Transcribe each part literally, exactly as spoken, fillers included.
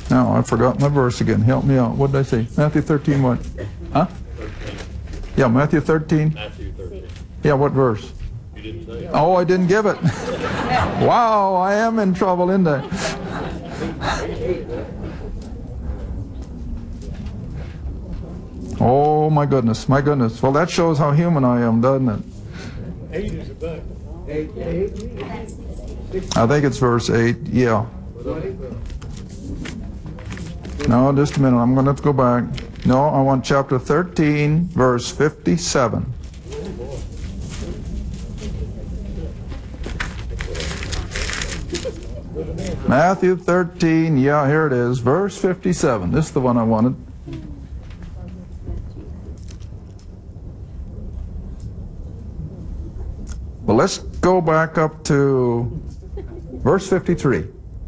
Now, I've forgotten my verse again. Help me out. What did I say? Matthew thirteen what? Huh? Yeah, Matthew thirteen. Matthew thirteen. Yeah, what verse? You didn't say it. Oh, I didn't give it. Wow, I am in trouble, isn't I? Oh, my goodness, my goodness. Well, that shows how human I am, doesn't it? Eight is a book. Eight, eight. I think it's verse eight, yeah. No, just a minute, I'm going to have to go back. No, I want chapter thirteen, verse fifty-seven. Matthew thirteen, yeah, here it is, verse fifty-seven. This is the one I wanted. But let's go back up to verse fifty-three.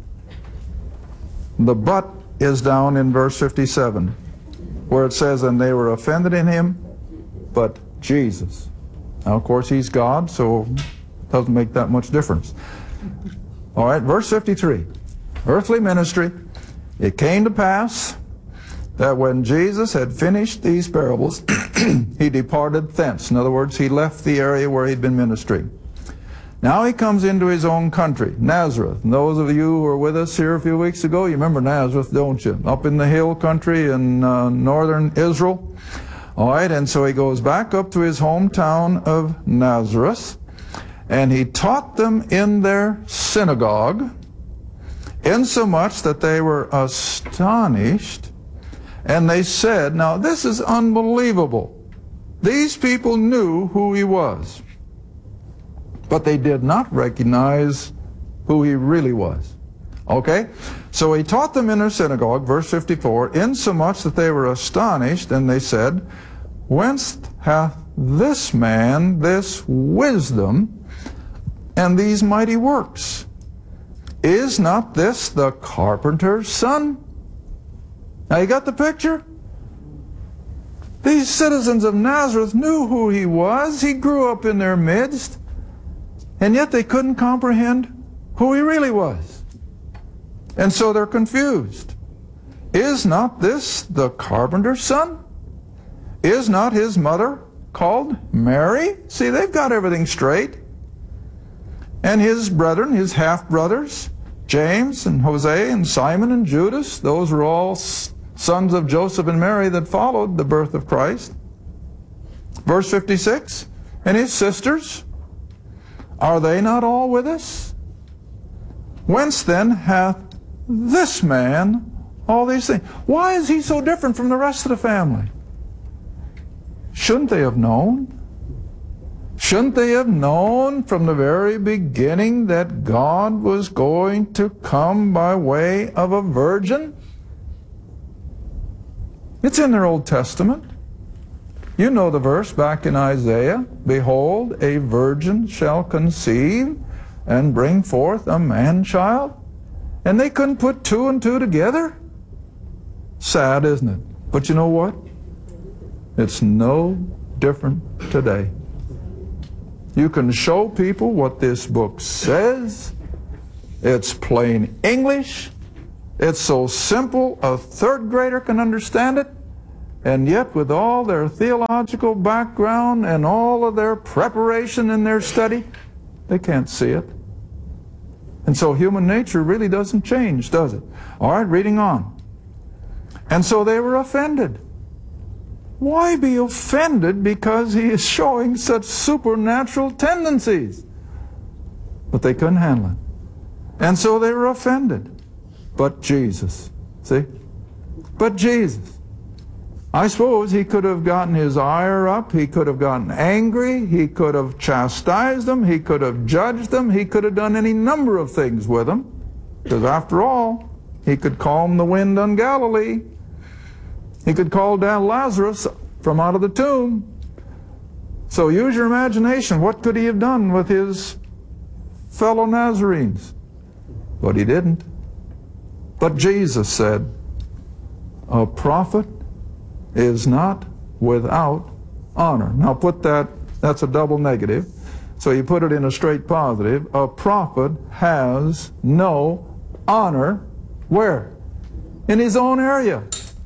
The but is down in verse fifty-seven, where it says, and they were offended in him, but Jesus. Now, of course, he's God, so it doesn't make that much difference. All right, verse fifty-three. Earthly ministry. It came to pass that when Jesus had finished these parables, he departed thence. In other words, he left the area where he'd been ministering. Now he comes into his own country, Nazareth. And those of you who were with us here a few weeks ago, you remember Nazareth, don't you? Up in the hill country in uh, northern Israel. All right, and so he goes back up to his hometown of Nazareth, and he taught them in their synagogue, insomuch that they were astonished, and they said, now this is unbelievable. These people knew who he was, but they did not recognize who he really was. Okay? So he taught them in their synagogue, verse fifty-four, insomuch that they were astonished, and they said, whence hath this man this wisdom and these mighty works? Is not this the carpenter's son? Now you got the picture? These citizens of Nazareth knew who he was. He grew up in their midst. And yet they couldn't comprehend who he really was. And so they're confused. Is not this the carpenter's son? Is not his mother called Mary? See, they've got everything straight. And his brethren, his half-brothers, James and Jose and Simon and Judas, those were all sons of Joseph and Mary that followed the birth of Christ. Verse fifty-six, and his sisters, are they not all with us? Whence then hath this man all these things? Why is he so different from the rest of the family? Shouldn't they have known? Shouldn't they have known from the very beginning that God was going to come by way of a virgin? It's in their Old Testament. You know the verse back in Isaiah. Behold, a virgin shall conceive and bring forth a man-child. And they couldn't put two and two together? Sad, isn't it? But you know what? It's no different today. You can show people what this book says. It's plain English. It's so simple a third grader can understand it. And yet with all their theological background and all of their preparation in their study, they can't see it. And so human nature really doesn't change, does it? All right, reading on. And so they were offended. Why be offended because he is showing such supernatural tendencies? But they couldn't handle it. And so they were offended. But Jesus, see? But Jesus. I suppose he could have gotten his ire up, he could have gotten angry, he could have chastised them, he could have judged them, he could have done any number of things with them. Because after all, he could calm the wind on Galilee. He could call down Lazarus from out of the tomb. So use your imagination. What could he have done with his fellow Nazarenes? But he didn't. But Jesus said, a prophet is not without honor. Now put that, that's a double negative. So you put it in a straight positive. A prophet has no honor. Where? in his own area.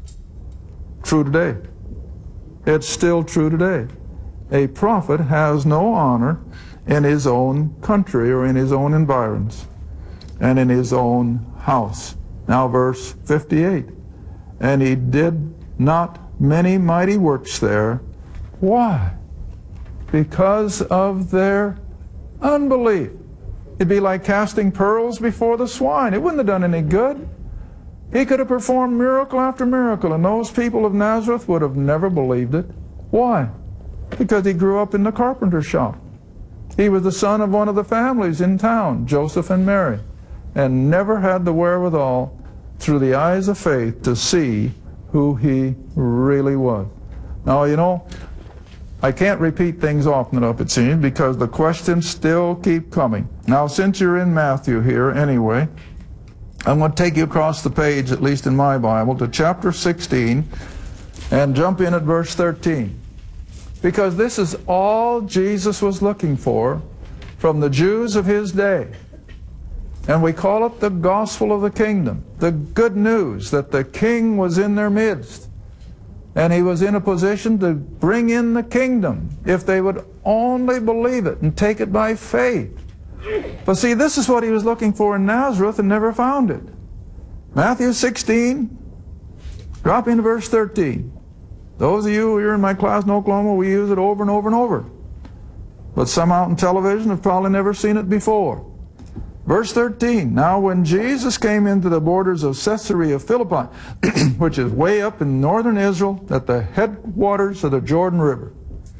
True today. It's still true today. A prophet has no honor in his own country or in his own environs and in his own house. Now verse fifty-eight. And he did not many mighty works there. Why? Because of their unbelief. It'd be like casting pearls before the swine. It wouldn't have done any good. He could have performed miracle after miracle, and those people of Nazareth would have never believed it. Why? Because he grew up in the carpenter shop. He was the son of one of the families in town, Joseph and Mary, and never had the wherewithal through the eyes of faith to see who he really was. Now, you know, I can't repeat things often enough, it seems, because the questions still keep coming. Now, since you're in Matthew here anyway, I'm going to take you across the page, at least in my Bible, to chapter sixteen and jump in at verse thirteen. Because this is all Jesus was looking for from the Jews of his day. And we call it the gospel of the kingdom, the good news that the king was in their midst. And he was in a position to bring in the kingdom if they would only believe it and take it by faith. But see, this is what he was looking for in Nazareth and never found it. Matthew sixteen, drop into verse thirteen. Those of you who are in my class in Oklahoma, we use it over and over and over. But some out in television have probably never seen it before. Verse thirteen, now when Jesus came into the borders of Caesarea Philippi, which is way up in northern Israel at the headwaters of the Jordan River,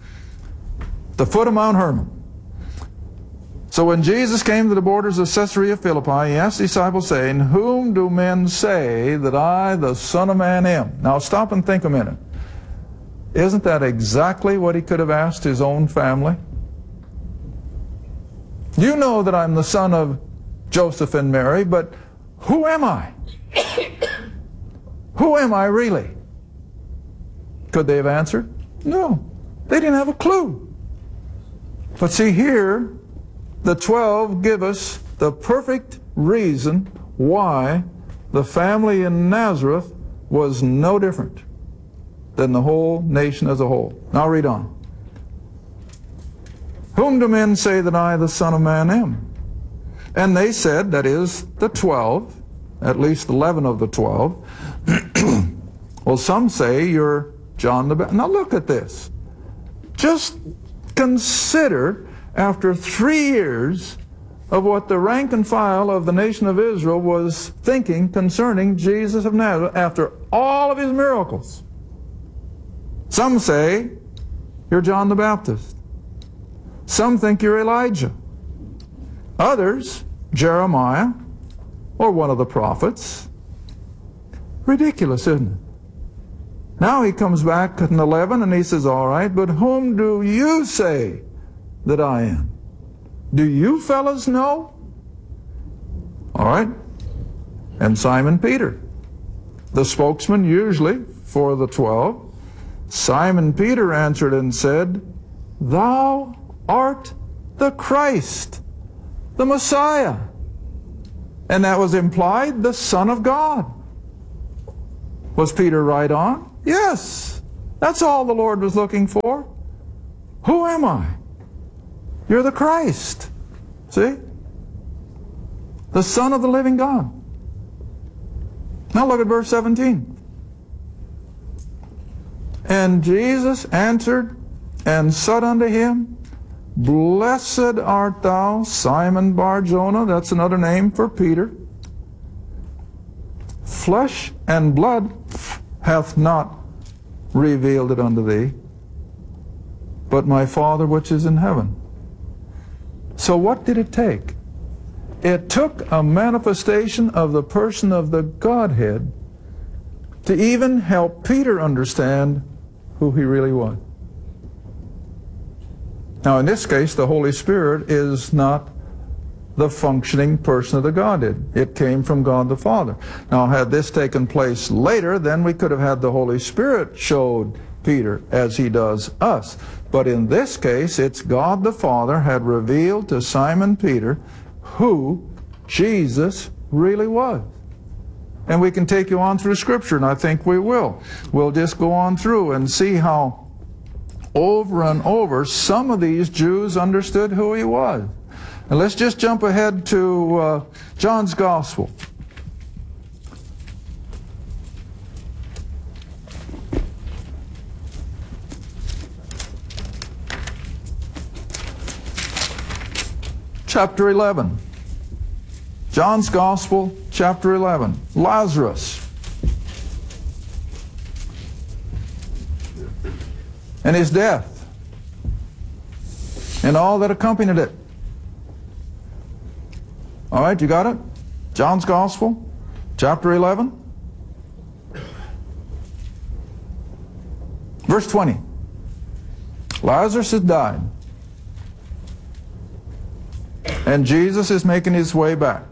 the foot of Mount Hermon. So when Jesus came to the borders of Caesarea Philippi, he asked the disciples, saying, whom do men say that I, the Son of Man, am? Now stop and think a minute. Isn't that exactly what he could have asked his own family? You know that I'm the son of Joseph and Mary, but who am I? Who am I really? Could they have answered? No. They didn't have a clue. But see here, the twelve give us the perfect reason why the family in Nazareth was no different than the whole nation as a whole. Now read on. Whom do men say that I, the Son of Man, am? And they said, that is, the twelve, at least eleven of the twelve. Well, some say you're John the Baptist. Now look at this. Just consider, after three years of what the rank and file of the nation of Israel was thinking concerning Jesus of Nazareth, after all of his miracles. Some say you're John the Baptist. Some think you're Elijah. Others, Jeremiah, or one of the prophets. Ridiculous, isn't it? Now he comes back in eleven and he says, all right, but whom do you say that I am? Do you fellas know? All right. And Simon Peter, the spokesman usually for the twelve, Simon Peter answered and said, thou art the Christ, the Messiah. And that was implied, the Son of God. Was Peter right on? Yes. That's all the Lord was looking for. Who am I? You're the Christ. See? The Son of the living God. Now look at verse seventeen. And Jesus answered and said unto him, blessed art thou, Simon Bar-Jonah. That's another name for Peter. Flesh and blood hath not revealed it unto thee, but my Father which is in heaven. So what did it take? It took a manifestation of the person of the Godhead to even help Peter understand who he really was. Now in this case, the Holy Spirit is not the functioning person of the Godhead. It came from God the Father. Now had this taken place later, then we could have had the Holy Spirit showed Peter as he does us. But in this case, it's God the Father had revealed to Simon Peter who Jesus really was. And we can take you on through Scripture, and I think we will. We'll just go on through and see how over and over some of these Jews understood who he was. And let's just jump ahead to uh, John's Gospel. Chapter eleven. John's Gospel, chapter eleven. Lazarus. And his death. And all that accompanied it. All right, you got it? John's Gospel, chapter eleven. Verse twenty. Lazarus has died. And Jesus is making his way back.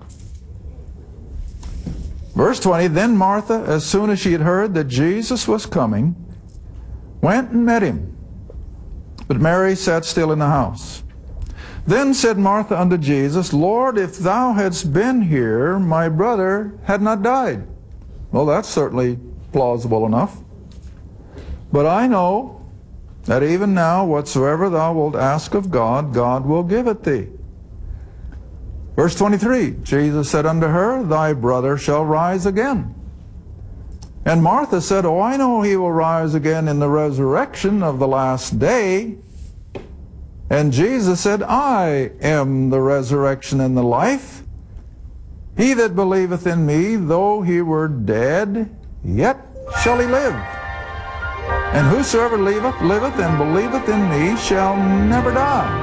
Verse twenty, then Martha, as soon as she had heard that Jesus was coming, went and met him. But Mary sat still in the house. Then said Martha unto Jesus, Lord, if thou hadst been here, my brother had not died. Well, that's certainly plausible enough. But I know that even now whatsoever thou wilt ask of God, God will give it thee. Verse twenty-three, Jesus said unto her, thy brother shall rise again. And Martha said, oh, I know he will rise again in the resurrection of the last day. And Jesus said, I am the resurrection and the life. He that believeth in me, though he were dead, yet shall he live. And whosoever liveth, liveth and believeth in me shall never die.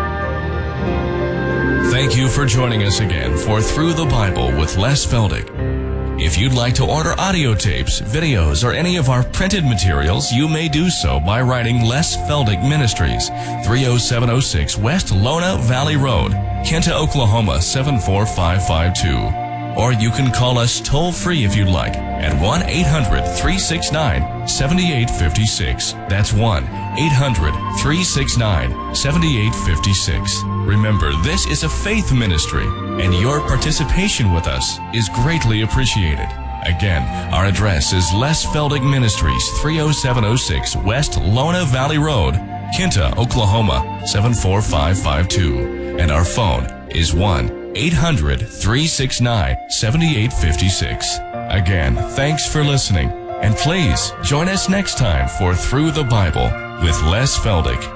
Thank you for joining us again for Through the Bible with Les Feldick. If you'd like to order audio tapes, videos, or any of our printed materials, you may do so by writing Les Feldick Ministries, three oh seven oh six West Lona Valley Road, Kinta, Oklahoma seven four five five two. Or you can call us toll-free if you'd like at one eight hundred, three six nine, seven eight five six. That's one eight hundred, three six nine, seven eight five six. Remember, this is a faith ministry, and your participation with us is greatly appreciated. Again, our address is Les Feldick Ministries, three oh seven oh six West Lona Valley Road, Kinta, Oklahoma seven four five five two. And our phone is one eight hundred, three six nine, seven eight five six. Again, thanks for listening, and please join us next time for Through the Bible with Les Feldick.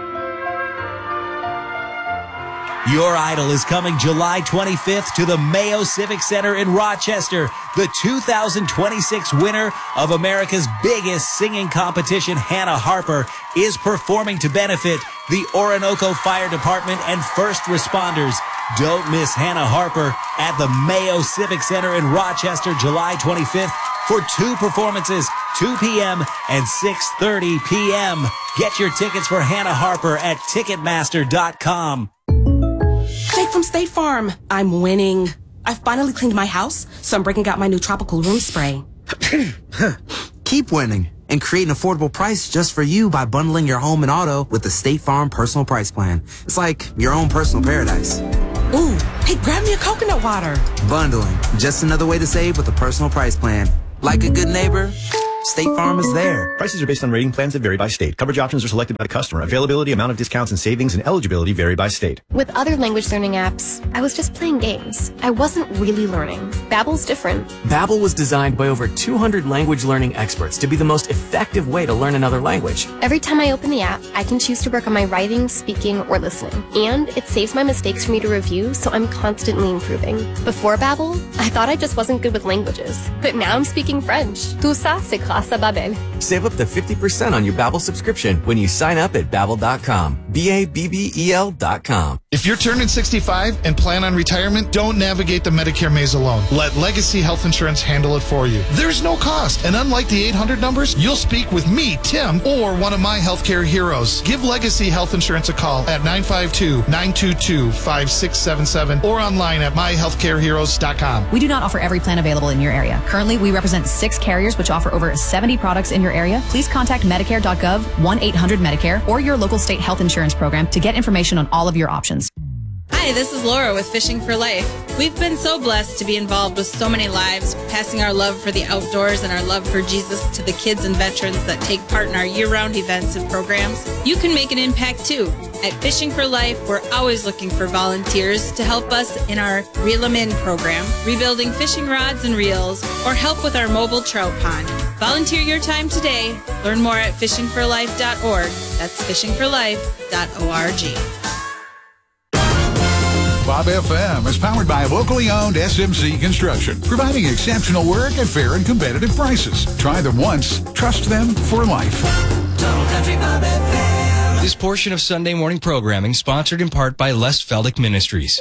Your Idol is coming July twenty-fifth to the Mayo Civic Center in Rochester. The two thousand twenty-six winner of America's biggest singing competition, Hannah Harper, is performing to benefit the Orinoco Fire Department and first responders. Don't miss Hannah Harper at the Mayo Civic Center in Rochester, July twenty-fifth for two performances, two p.m. and six thirty p.m. Get your tickets for Hannah Harper at Ticketmaster dot com. Jake from State Farm. I'm winning. I finally cleaned my house, so I'm breaking out my new tropical room spray. Keep winning and create an affordable price just for you by bundling your home and auto with the State Farm Personal Price Plan. It's like your own personal paradise. Ooh, hey, grab me a coconut water. Bundling, just another way to save with a personal price plan. Like a good neighbor, State Farm is there. Prices are based on rating plans that vary by state. Coverage options are selected by the customer. Availability, amount of discounts and savings, and eligibility vary by state. With other language learning apps, I was just playing games. I wasn't really learning. Babbel's different. Babbel was designed by over two hundred language learning experts to be the most effective way to learn another language. Every time I open the app, I can choose to work on my writing, speaking, or listening. And it saves my mistakes for me to review, so I'm constantly improving. Before Babbel, I thought I just wasn't good with languages. But now I'm speaking French. Tout ça, c'est grâce à Babbel. Save up to fifty percent on your Babbel subscription when you sign up at Babbel dot com. B A B B E L dot com. If you're turning sixty-five and plan on retirement, don't navigate the Medicare maze alone. Let Legacy Health Insurance handle it for you. There's no cost, and unlike the eight hundred numbers, you'll speak with me, Tim, or one of my healthcare heroes. Give Legacy Health Insurance a call at nine five two, nine two two, five six seven seven or online at my healthcare heroes dot com. We do not offer every plan available in your area. Currently, we represent six carriers which offer over seventy products in your area. Please contact Medicare dot gov, one eight hundred Medicare, or your local state health insurance program to get information on all of your options. Hi, Hi, this is Laura with Fishing for Life. We've been so blessed to be involved with so many lives, passing our love for the outdoors and our love for Jesus to the kids and veterans that take part in our year-round events and programs. You can make an impact too. At Fishing for Life, we're always looking for volunteers to help us in our Reel 'em In program, rebuilding fishing rods and reels, or help with our mobile trout pond. Volunteer your time today. Learn more at fishing for life dot org. That's fishing for life dot org. Bob F M is powered by locally owned S M C Construction, providing exceptional work at fair and competitive prices. Try them once, trust them for life. Total Country Bob F M. This portion of Sunday morning programming sponsored in part by Les Feldick Ministries.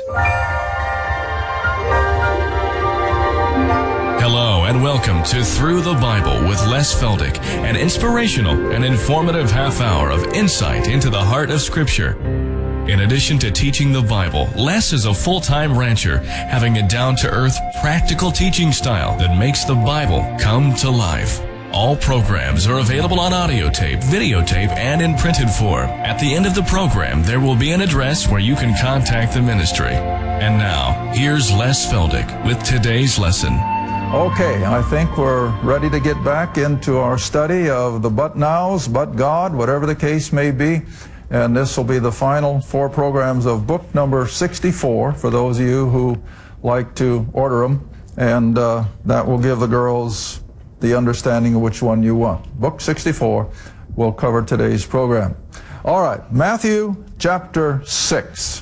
Hello and welcome to Through the Bible with Les Feldick, an inspirational and informative half hour of insight into the heart of Scripture. In addition to teaching the Bible, Les is a full-time rancher, having a down-to-earth, practical teaching style that makes the Bible come to life. All programs are available on audio tape, videotape, and in printed form. At the end of the program, there will be an address where you can contact the ministry. And now, here's Les Feldick with today's lesson. Okay, I think we're ready to get back into our study of the but nows, but God, whatever the case may be. And this will be the final four programs of book number sixty-four for those of you who like to order them. And uh, that will give the girls the understanding of which one you want. Book sixty-four will cover today's program. All right, Matthew chapter six.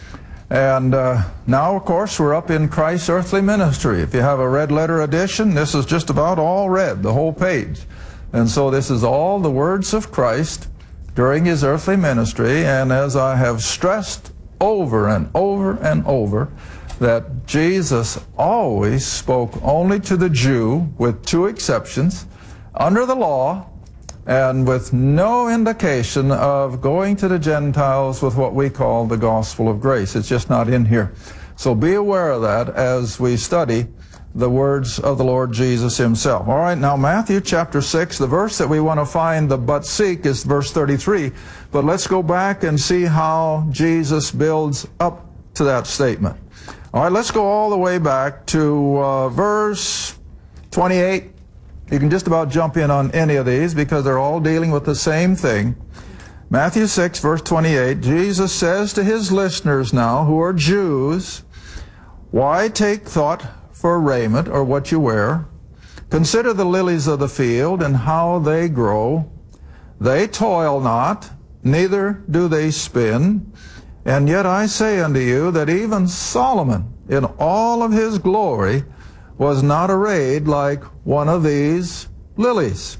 And uh, now, of course, we're up in Christ's earthly ministry. If you have a red letter edition, this is just about all red, the whole page. And so this is all the words of Christ during his earthly ministry. And as I have stressed over and over and over, that Jesus always spoke only to the Jew, with two exceptions, under the law, and with no indication of going to the Gentiles with what we call the gospel of grace. It's just not in here. So be aware of that as we study the words of the Lord Jesus himself. All right, now Matthew chapter six, the verse that we want to find the but seek is verse thirty-three. But let's go back and see how Jesus builds up to that statement. All right, let's go all the way back to uh, verse twenty-eight. You can just about jump in on any of these because they're all dealing with the same thing. Matthew six, verse twenty-eight, Jesus says to his listeners now, who are Jews, "Why take thought for raiment, or what you wear? Consider the lilies of the field, and how they grow. They toil not, neither do they spin. And yet I say unto you that even Solomon, in all of his glory, was not arrayed like one of these lilies.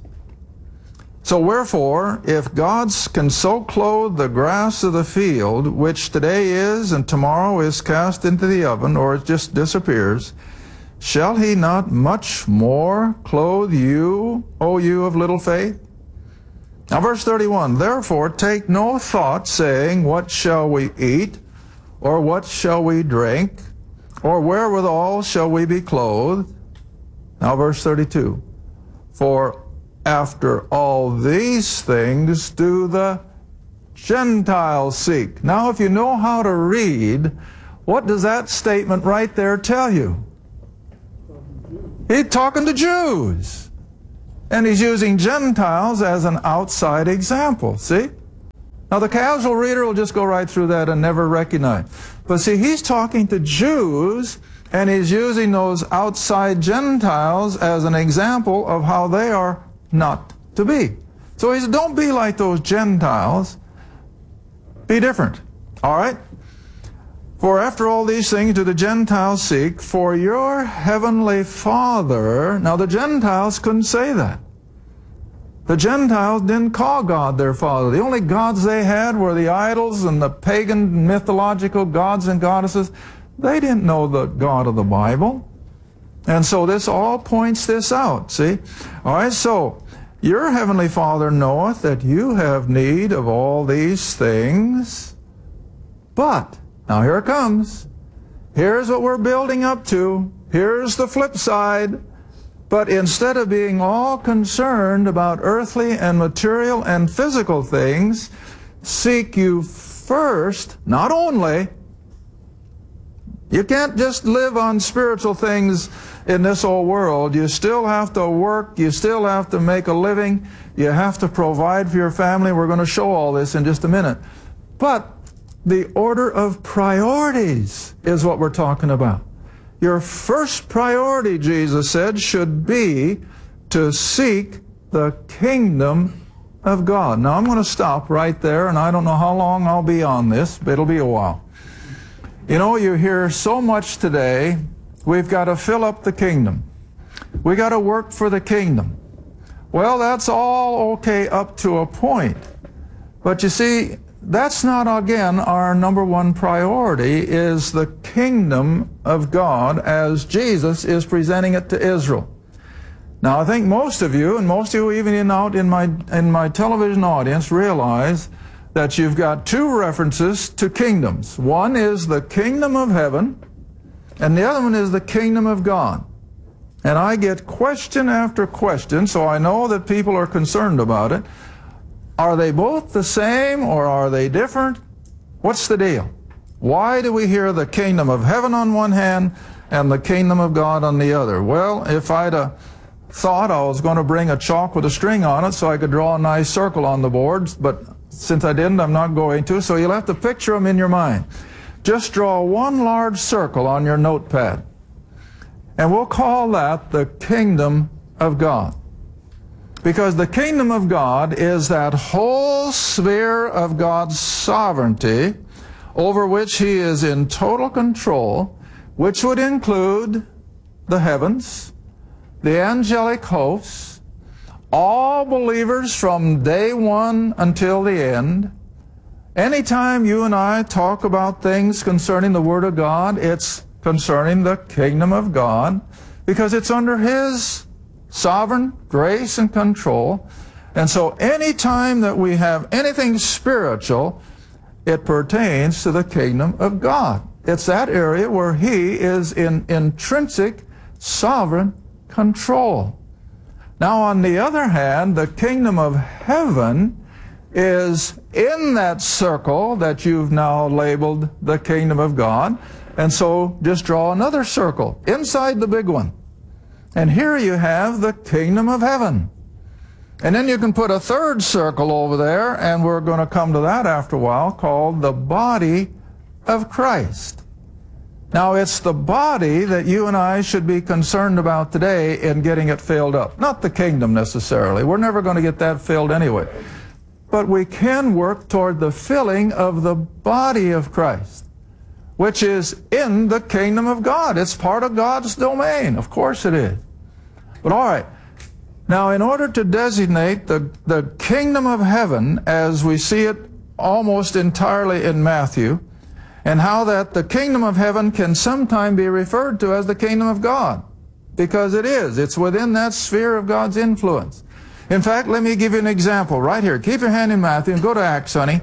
So wherefore, if God can so clothe the grass of the field, which today is and tomorrow is cast into the oven, or it just disappears, shall he not much more clothe you, O you of little faith?" Now verse thirty-one, "Therefore take no thought, saying, What shall we eat? Or what shall we drink? Or wherewithal shall we be clothed?" Now verse thirty-two, "For after all these things do the Gentiles seek." Now if you know how to read, what does that statement right there tell you? He's talking to Jews. And he's using Gentiles as an outside example, see? Now the casual reader will just go right through that and never recognize. But see, he's talking to Jews, and he's using those outside Gentiles as an example of how they are not to be. So he said, don't be like those Gentiles. Be different. All right? "For after all these things do the Gentiles seek, for your heavenly Father..." Now the Gentiles couldn't say that. The Gentiles didn't call God their Father. The only gods they had were the idols and the pagan mythological gods and goddesses. They didn't know the God of the Bible. And so this all points this out, see? All right, so your heavenly Father knoweth that you have need of all these things, but... Now here it comes. Here's what we're building up to. Here's the flip side. But instead of being all concerned about earthly and material and physical things, seek you first, not only, You can't just live on spiritual things in this old world. You still have to work. You still have to make a living. You have to provide for your family. We're going to show all this in just a minute. But the order of priorities is what we're talking about. Your first priority, Jesus said, should be to seek the kingdom of God. Now, I'm going to stop right there, and I don't know how long I'll be on this, but it'll be a while. You know, you hear so much today, we've got to fill up the kingdom. We got to work for the kingdom. Well, that's all okay up to a point. But you see, that's not, again, our number one priority, is the kingdom of God as Jesus is presenting it to Israel. Now, I think most of you, and most of you even in, out in my, in my television audience, realize that you've got two references to kingdoms. One is the kingdom of heaven, and the other one is the kingdom of God. And I get question after question, so I know that people are concerned about it. Are they both the same, or are they different? What's the deal? Why do we hear the kingdom of heaven on one hand and the kingdom of God on the other? Well, if I'd uh, thought I was going to bring a chalk with a string on it so I could draw a nice circle on the boards, but since I didn't, I'm not going to, so you'll have to picture them in your mind. Just draw one large circle on your notepad, and we'll call that the kingdom of God. Because the kingdom of God is that whole sphere of God's sovereignty over which He is in total control, which would include the heavens, the angelic hosts, all believers from day one until the end. Anytime you and I talk about things concerning the Word of God, it's concerning the kingdom of God, because it's under His sovereign grace and control. And so anytime that we have anything spiritual, it pertains to the kingdom of God. It's that area where He is in intrinsic sovereign control. Now, on the other hand, the kingdom of heaven is in that circle that you've now labeled the kingdom of God. And so just draw another circle inside the big one. And here you have the kingdom of heaven. And then you can put a third circle over there, and we're going to come to that after a while, called the body of Christ. Now, it's the body that you and I should be concerned about today in getting it filled up. Not the kingdom necessarily. We're never going to get that filled anyway. But we can work toward the filling of the body of Christ, which is in the kingdom of God. It's part of God's domain. Of course it is. But all right. Now, in order to designate the, the kingdom of heaven as we see it almost entirely in Matthew, and how that the kingdom of heaven can sometime be referred to as the kingdom of God, because it is. It's within that sphere of God's influence. In fact, let me give you an example right here. Keep your hand in Matthew and go to Acts, honey.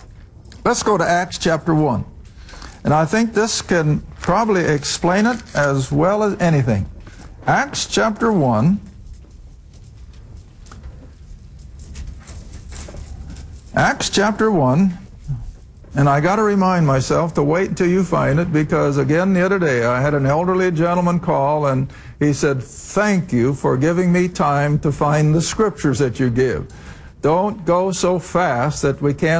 Let's go to Acts chapter one. And I think this can probably explain it as well as anything. Acts chapter one. Acts chapter one. And I got to remind myself to wait until you find it, because again the other day I had an elderly gentleman call and he said, "Thank you for giving me time to find the scriptures that you give. Don't go so fast that we can't